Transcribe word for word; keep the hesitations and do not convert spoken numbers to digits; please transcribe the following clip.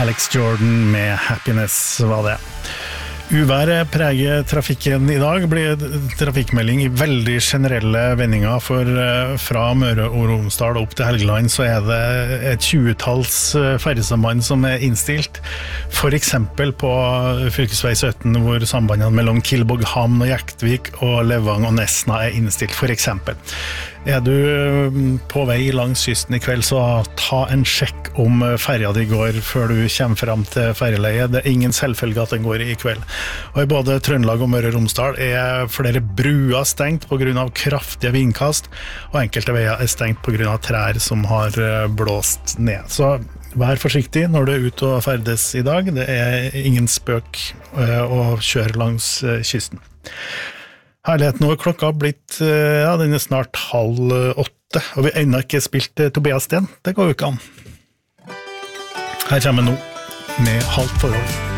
Alex Jordan med Happiness var det. Uværet preger trafikken i dag, blir trafikkmelding i veldig generelle vendinger, for fra Møre og Romsdal opp til Helgeland så er det et tjuetalls fergesamband som er innstilt. For eksempel på fylkesvei sytten, hvor sambandene mellom Kilboghamn og Jektvik og Levang og Nesna er innstilt, for eksempel. Er du på vei langs kysten i kveld, så ta en sjekk om ferja di går før du kommer frem til ferjeleiet. Det er ingen selvfølge at den går i kveld. Og i både Trøndelag og Møre og Romsdal er flere bruer stengt på grunn av kraftige vindkast, og enkelte veier er stengt på grunn av trær som har blåst ned. Så vær forsiktig når du er ute og ferdes i dag. Det er ingen spøk å kjøre langs kysten. Herlighet, nå er klokka blitt, ja, den er snart halv åtte, og vi har ennå ikke spilt Tobias Sten. Det går jo ikke an. Her kommer nå med Halvt forhold.